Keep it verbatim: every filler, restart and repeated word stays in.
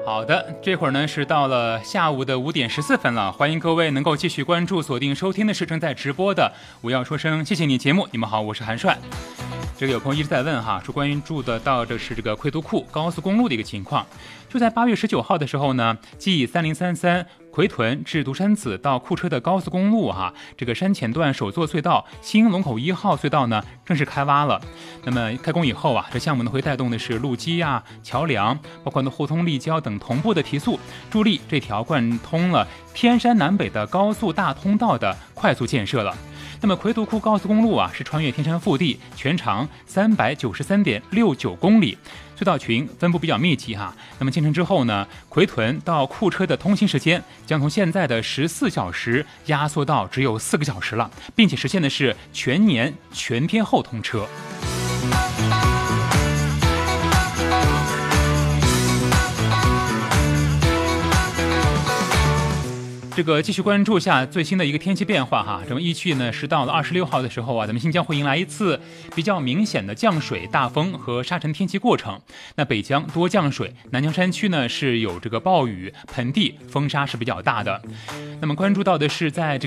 好的，这会儿呢是到了下午的五点十四分了，欢迎各位能够继续关注、锁定收听的是正在直播的我要说声谢谢你节目。你们好，我是韩帅。这个有朋友一直在问哈，说关于注的到这是这个奎图库高速公路的一个情况。就在八月十九号的时候呢，继三零三三奎屯至独山子到库车的高速公路哈，这个山前段首座隧道新龙口一号隧道呢正式开挖了。那么开工以后啊，这项目呢会带动的是路基啊、桥梁，包括呢互通立交等同步的提速，助力这条贯通了天山南北的高速大通道的快速建设了。那么奎图库高速公路啊，是穿越天山腹地，全长三百九十三点六九公里，隧道群分布比较密集哈。那么建成之后呢，奎屯到库车的通行时间将从现在的十四小时压缩到只有四个小时了，并且实现的是全年全天候通车。这个继续关注一下最新的一个天气变化哈，这么一区呢是到了二十六号的时候啊，咱们新疆会迎来一次比较明显的降水、大风和沙尘天气过程。那北疆多降水，南疆山区呢是有这个暴雨、盆地、风沙是比较大的。那么关注到的是在这